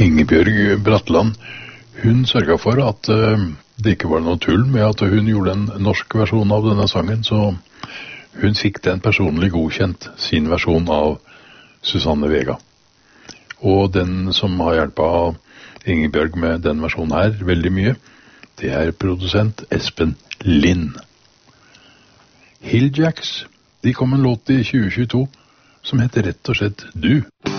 Ingebjørg Bratland, hun sørget for at det ikke var noe tull med at hun gjorde en norsk versjon av denne sangen, så hun fikk den personlig godkjent, sin versjon av Susanne Vega. Og den som har hjulpet Ingebjørg med den versjonen her veldig mye, det er produsent Espen Lind. Hilljacks, de kom en låt i 2022 som heter rett og slett Du.